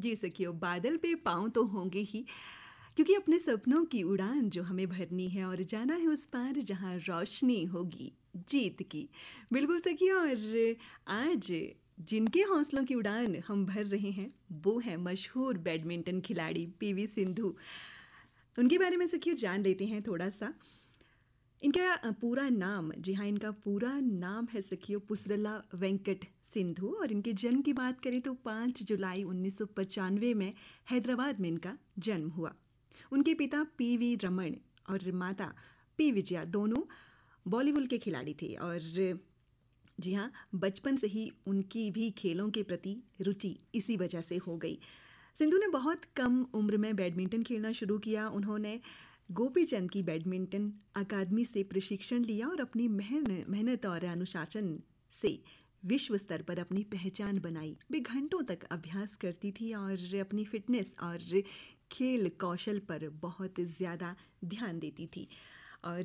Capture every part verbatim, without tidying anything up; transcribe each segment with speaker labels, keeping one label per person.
Speaker 1: जी सखियो, बादल पे पाँव तो होंगे ही, क्योंकि अपने सपनों की उड़ान जो हमें भरनी है और जाना है उस पार जहां रोशनी होगी जीत की। बिल्कुल सखियो, और आज जिनके हौसलों की उड़ान हम भर रहे हैं वो है मशहूर बैडमिंटन खिलाड़ी पीवी सिंधु। उनके बारे में सखियो जान लेते हैं थोड़ा सा। इनका पूरा नाम, जी हाँ, इनका पूरा नाम है सखियो पुसरला वेंकट सिंधु, और इनके जन्म की बात करें तो पाँच जुलाई उन्नीस सौ पचानवे में हैदराबाद में इनका जन्म हुआ। उनके पिता पी वी रमन और माता पी विजया दोनों बॉलीवुड के खिलाड़ी थे, और जी हाँ, बचपन से ही उनकी भी खेलों के प्रति रुचि इसी वजह से हो गई। सिंधु ने बहुत कम उम्र में बैडमिंटन खेलना शुरू किया। उन्होंने गोपीचंद की बैडमिंटन अकादमी से प्रशिक्षण लिया और अपनी मेहनत मेहनत और अनुशासन से विश्व स्तर पर अपनी पहचान बनाई। वे घंटों तक अभ्यास करती थी और अपनी फिटनेस और खेल कौशल पर बहुत ज़्यादा ध्यान देती थी। और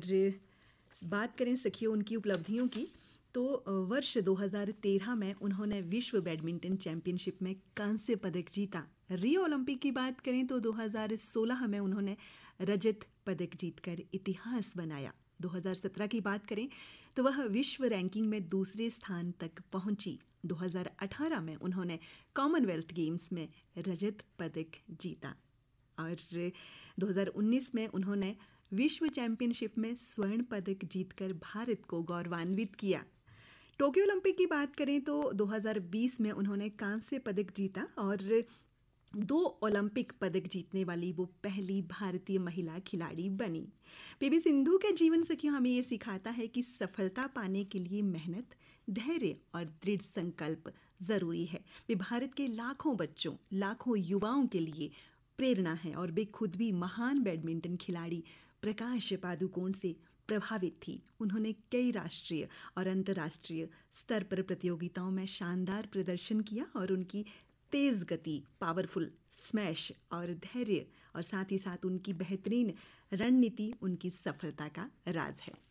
Speaker 1: बात करें सखियों उनकी उपलब्धियों की, तो वर्ष दो हज़ार तेरह में उन्होंने विश्व बैडमिंटन चैंपियनशिप में कांस्य पदक जीता। रियो ओलंपिक की बात करें तो दो हज़ार सोलह में उन्होंने रजत पदक जीतकर इतिहास बनाया। दो हज़ार सत्रह की बात करें तो वह विश्व रैंकिंग में दूसरे स्थान तक पहुंची। दो हज़ार अठारह में उन्होंने कॉमनवेल्थ गेम्स में रजत पदक जीता, और दो हज़ार उन्नीस में उन्होंने विश्व चैंपियनशिप में स्वर्ण पदक जीतकर भारत को गौरवान्वित किया। टोक्यो ओलंपिक की बात करें तो दो हज़ार बीस में उन्होंने कांस्य पदक जीता और दो ओलंपिक पदक जीतने वाली वो पहली भारतीय महिला खिलाड़ी बनी। पीवी सिंधु के जीवन से क्यों हमें ये सिखाता है कि सफलता पाने के लिए मेहनत, धैर्य और दृढ़ संकल्प ज़रूरी है। वे भारत के लाखों बच्चों, लाखों युवाओं के लिए प्रेरणा है, और वे खुद भी महान बैडमिंटन खिलाड़ी प्रकाश पादुकोण से प्रभावित थी। उन्होंने कई राष्ट्रीय और अंतर्राष्ट्रीय स्तर पर प्रतियोगिताओं में शानदार प्रदर्शन किया, और उनकी तेज़ गति, पावरफुल स्मैश और धैर्य और साथ ही साथ उनकी बेहतरीन रणनीति उनकी सफलता का राज है।